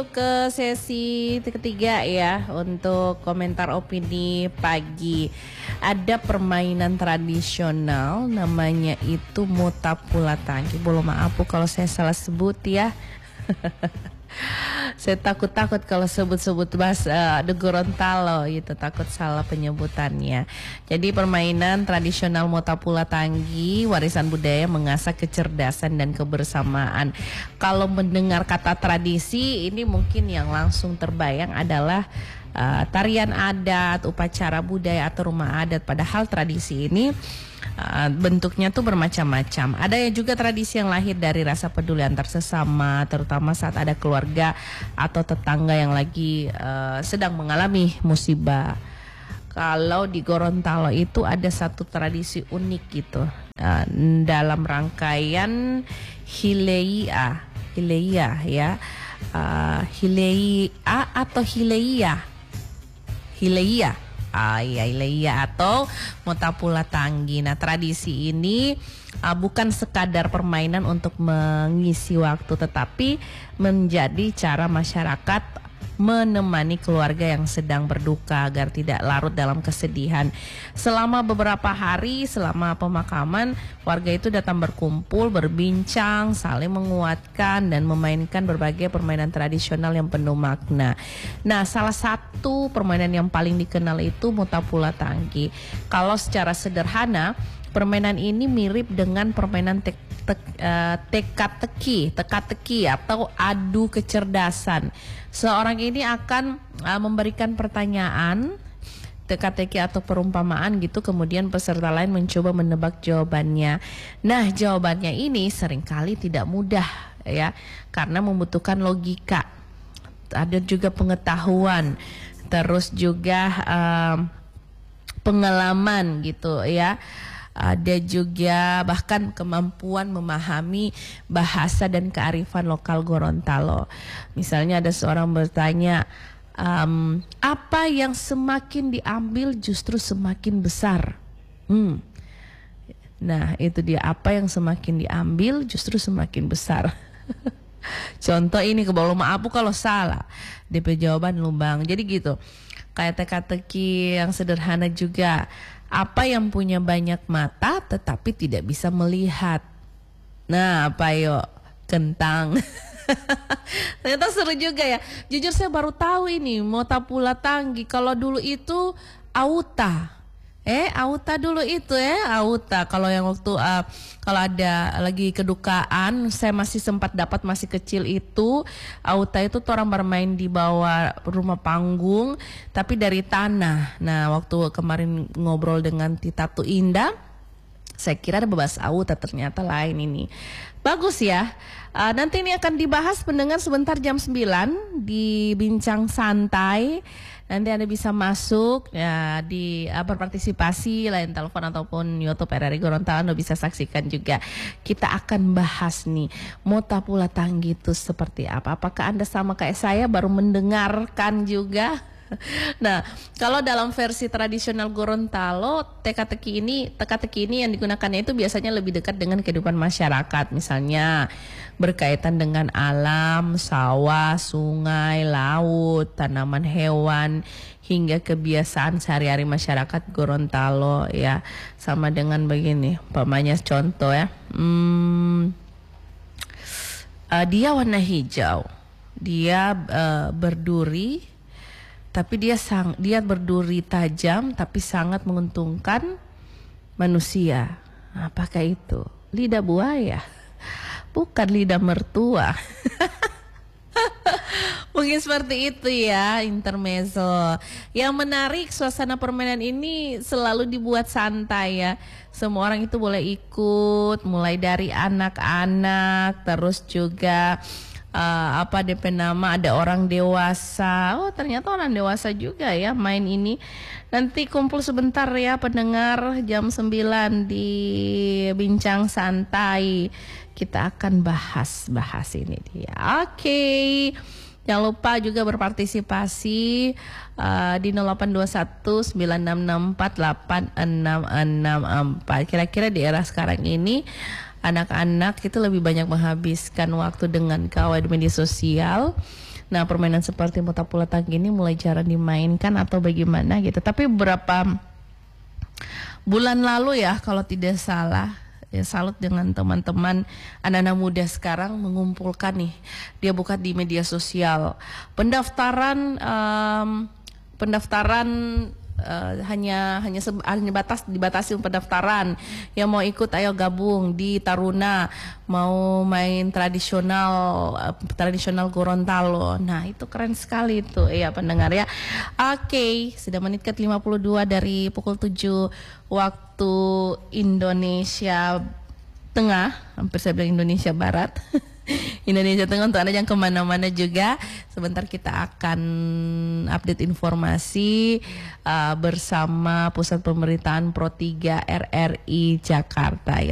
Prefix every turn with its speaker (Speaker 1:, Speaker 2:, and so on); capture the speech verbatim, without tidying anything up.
Speaker 1: Ke sesi ketiga ya untuk komentar opini pagi. Ada permainan tradisional namanya itu Motapula Tangki. Boleh maaf kalau saya salah sebut ya. Saya takut-takut kalau sebut-sebut bahasa uh, Gorontalo gitu, takut salah penyebutannya. Jadi permainan tradisional Motapula Tanggi, warisan budaya mengasah kecerdasan dan kebersamaan. Kalau mendengar kata tradisi, ini mungkin yang langsung terbayang adalah uh, tarian adat, upacara budaya atau rumah adat. Padahal tradisi ini Uh, bentuknya tuh bermacam-macam. Ada yang juga tradisi yang lahir dari rasa peduli antar sesama, terutama saat ada keluarga atau tetangga yang lagi uh, sedang mengalami musibah. Kalau di Gorontalo itu ada satu tradisi unik gitu, uh, dalam rangkaian Hileia, Hileia ya, uh, Hileia atau Hileia, Hileia. Ah iya, iya atau Motapula Tanggi. Nah, tradisi ini uh, bukan sekadar permainan untuk mengisi waktu, tetapi menjadi cara masyarakat menemani keluarga yang sedang berduka agar tidak larut dalam kesedihan. Selama beberapa hari, selama pemakaman, warga itu datang berkumpul, berbincang, saling menguatkan dan memainkan berbagai permainan tradisional yang penuh makna. Nah, salah satu permainan yang paling dikenal itu Motapula Tanggi. Kalau secara sederhana, permainan ini mirip dengan permainan tek, tek, uh, teka-teki, teka-teki atau adu kecerdasan. Seorang ini akan uh, memberikan pertanyaan, teka-teki atau perumpamaan gitu, kemudian peserta lain mencoba menebak jawabannya. Nah, jawabannya ini seringkali tidak mudah ya, karena membutuhkan logika. Ada juga pengetahuan, terus juga um, pengalaman gitu ya. Ada juga bahkan kemampuan memahami bahasa dan kearifan lokal Gorontalo. Misalnya ada seorang bertanya, um, apa yang semakin diambil justru semakin besar? Hmm. Nah, itu dia, apa yang semakin diambil justru semakin besar. Contoh ini, ke bawah maaf kalau salah. D P jawaban lumbang. Jadi gitu. Kayak teka-teki yang sederhana juga. Apa yang punya banyak mata tetapi tidak bisa melihat? Nah, apa yuk? Kentang. Ternyata seru juga ya. Jujur saya baru tahu ini Motapula Tanggi. Kalau dulu itu auta. Eh, auta dulu itu eh, auta. Kalau yang waktu uh, kalau ada lagi kedukaan, saya masih sempat dapat masih kecil itu, auta itu tuh orang bermain di bawah rumah panggung, tapi dari tanah. Nah, waktu kemarin ngobrol dengan Titatu Indah, saya kira ada bebas auta, ternyata lain ini. Bagus ya. Uh, nanti ini akan dibahas pendengar sebentar jam sembilan di Bincang Santai. Nanti Anda bisa masuk ya, di uh, berpartisipasi lain telepon ataupun YouTube R R I Gorontalo, Anda bisa saksikan juga. Kita akan bahas nih Motapula Tanggi itu seperti apa. Apakah Anda sama kayak saya baru mendengarkan juga? Nah, kalau dalam versi tradisional Gorontalo, teka-teki ini, teka-teki ini yang digunakannya itu biasanya lebih dekat dengan kehidupan masyarakat. Misalnya berkaitan dengan alam, sawah, sungai, laut, tanaman hewan, hingga kebiasaan sehari-hari masyarakat Gorontalo ya. Sama dengan begini, umpamanya contoh ya. Hmm, uh, dia warna hijau, dia uh, berduri. Tapi dia sang, dia berduri tajam tapi sangat menguntungkan manusia. Apakah itu? Lidah buaya? Bukan lidah mertua. Mungkin seperti itu ya, intermezzo. Yang menarik, suasana permainan ini selalu dibuat santai ya. Semua orang itu boleh ikut, mulai dari anak-anak, terus juga Uh, apa D P nama, ada orang dewasa. Oh, ternyata orang dewasa juga ya main ini. Nanti kumpul sebentar ya pendengar, jam sembilan di Bincang Santai. Kita akan bahas-bahas ini dia. Oke. Okay. Jangan lupa juga berpartisipasi uh, di nol delapan dua satu sembilan enam enam empat delapan enam enam empat. Kira-kira di era sekarang ini anak-anak itu lebih banyak menghabiskan waktu dengan kawan di media sosial Nah, permainan seperti bola bola tangki ini mulai jarang dimainkan atau bagaimana gitu. Tapi beberapa bulan lalu ya kalau tidak salah, ya salut dengan teman-teman anak-anak muda sekarang mengumpulkan nih, dia buka di media sosial pendaftaran um, pendaftaran uh, hanya hanya seb, hanya batas dibatasi pendaftaran. Yang mau ikut ayo gabung di Taruna, mau main tradisional uh, tradisional Gorontalo. Nah, itu keren sekali itu ya pendengar ya. Oke, okay, sudah menit ke lima puluh dua dari pukul tujuh waktu Indonesia Tengah, hampir saya bilang Indonesia Barat. Indonesia Tengah untuk Anda yang kemana-mana juga. Sebentar kita akan update informasi uh, bersama Pusat Pemberitaan Pro tiga R R I Jakarta.